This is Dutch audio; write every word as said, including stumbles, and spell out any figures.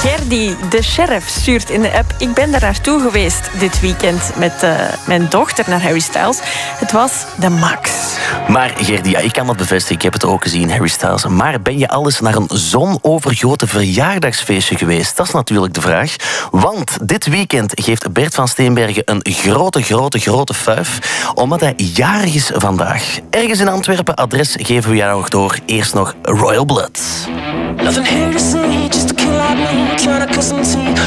Gerdy, de sheriff, stuurt in de app: ik ben daar naartoe geweest dit weekend met uh, mijn dochter naar Harry Styles. Het was de max. Maar Gerdy, ja, ik kan dat bevestigen. Ik heb het ook gezien, Harry Styles. Maar ben je al eens naar een zonovergoten verjaardagsfeestje geweest? Dat is natuurlijk de vraag. Want dit weekend geeft Bert van Steenbergen een grote, grote, grote fuif. Omdat hij jarig is vandaag. Ergens in Antwerpen, adres geven we jou nog door. Eerst nog Royal Blood.